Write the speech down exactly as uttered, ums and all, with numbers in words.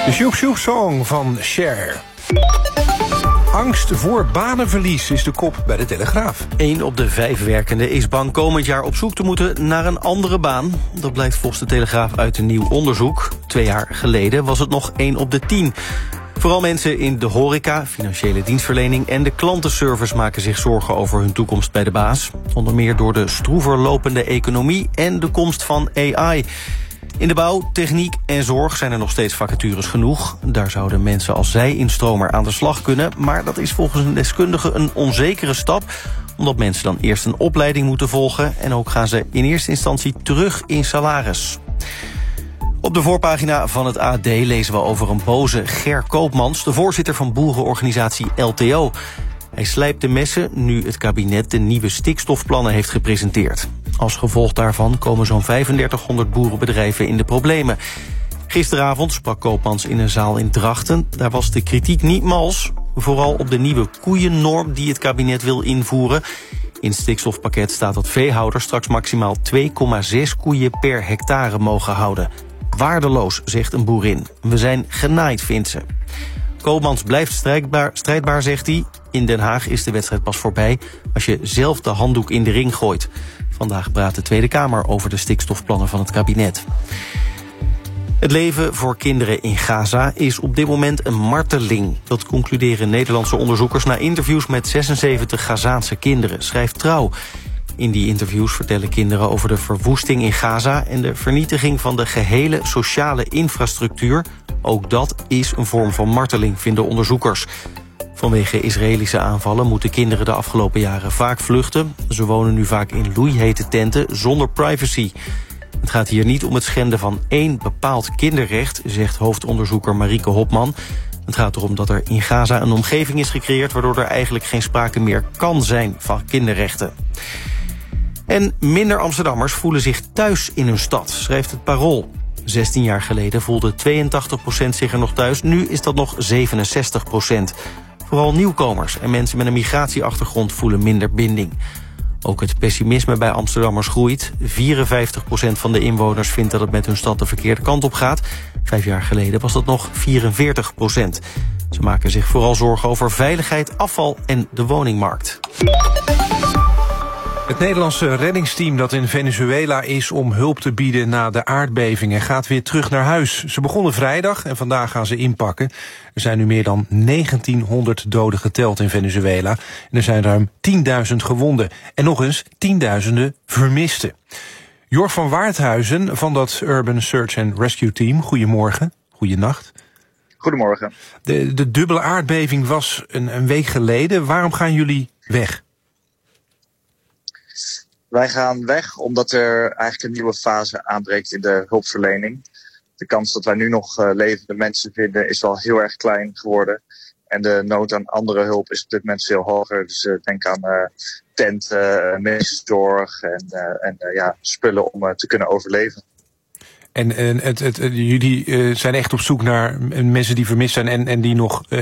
De Sjoep Sjoep Song van Cher. Angst voor banenverlies is de kop bij de Telegraaf. Eén op de vijf werkenden is bang komend jaar op zoek te moeten naar een andere baan. Dat blijkt volgens de Telegraaf uit een nieuw onderzoek. Twee jaar geleden was het nog één op de tien. Vooral mensen in de horeca, financiële dienstverlening en de klantenservice maken zich zorgen over hun toekomst bij de baas. Onder meer door de stroever lopende economie en de komst van A I. In de bouw, techniek en zorg zijn er nog steeds vacatures genoeg. Daar zouden mensen als zij-instromer aan de slag kunnen. Maar dat is volgens een deskundige een onzekere stap, omdat mensen dan eerst een opleiding moeten volgen en ook gaan ze in eerste instantie terug in salaris. Op de voorpagina van het A D lezen we over een boze Ger Koopmans, de voorzitter van boerenorganisatie L T O. Hij slijpt de messen nu het kabinet de nieuwe stikstofplannen heeft gepresenteerd. Als gevolg daarvan komen zo'n vijfendertighonderd boerenbedrijven in de problemen. Gisteravond sprak Koopmans in een zaal in Drachten. Daar was de kritiek niet mals, vooral op de nieuwe koeiennorm die het kabinet wil invoeren. In het stikstofpakket staat dat veehouders straks maximaal twee komma zes koeien per hectare mogen houden. Waardeloos, zegt een boerin. We zijn genaaid, vindt ze. Koopmans blijft strijdbaar, strijdbaar, zegt hij. In Den Haag is de wedstrijd pas voorbij als je zelf de handdoek in de ring gooit. Vandaag praat de Tweede Kamer over de stikstofplannen van het kabinet. Het leven voor kinderen in Gaza is op dit moment een marteling. Dat concluderen Nederlandse onderzoekers na interviews met zesenzeventig Gazaanse kinderen, schrijft Trouw. In die interviews vertellen kinderen over de verwoesting in Gaza en de vernietiging van de gehele sociale infrastructuur. Ook dat is een vorm van marteling, vinden onderzoekers. Vanwege Israëlische aanvallen moeten kinderen de afgelopen jaren vaak vluchten. Ze wonen nu vaak in loeihete tenten zonder privacy. Het gaat hier niet om het schenden van één bepaald kinderrecht, zegt hoofdonderzoeker Marieke Hopman. Het gaat erom dat er in Gaza een omgeving is gecreëerd waardoor er eigenlijk geen sprake meer kan zijn van kinderrechten. En minder Amsterdammers voelen zich thuis in hun stad, schrijft het Parool. zestien jaar geleden voelde tweeëntachtig procent zich er nog thuis, nu is dat nog zevenenzestig procent. Vooral nieuwkomers en mensen met een migratieachtergrond voelen minder binding. Ook het pessimisme bij Amsterdammers groeit. vierenvijftig procent van de inwoners vindt dat het met hun stad de verkeerde kant op gaat. Vijf jaar geleden was dat nog vierenveertig procent. Ze maken zich vooral zorgen over veiligheid, afval en de woningmarkt. Het Nederlandse reddingsteam dat in Venezuela is om hulp te bieden na de aardbevingen gaat weer terug naar huis. Ze begonnen vrijdag en vandaag gaan ze inpakken. Er zijn nu meer dan negentienhonderd doden geteld in Venezuela. En er zijn ruim tienduizend gewonden. En nog eens tienduizenden vermisten. Jor van Waarthuizen van dat Urban Search and Rescue Team. Goedemorgen. Goedenacht. Goedemorgen. De, de dubbele aardbeving was een, een week geleden. Waarom gaan jullie weg? Wij gaan weg omdat er eigenlijk een nieuwe fase aanbreekt in de hulpverlening. De kans dat wij nu nog uh, levende mensen vinden is wel heel erg klein geworden. En de nood aan andere hulp is op dit moment veel hoger. Dus uh, denk aan uh, tenten, uh, medische zorg en, uh, en uh, ja, spullen om uh, te kunnen overleven. En uh, het, het, het, jullie uh, zijn echt op zoek naar mensen die vermist zijn en, en die nog uh,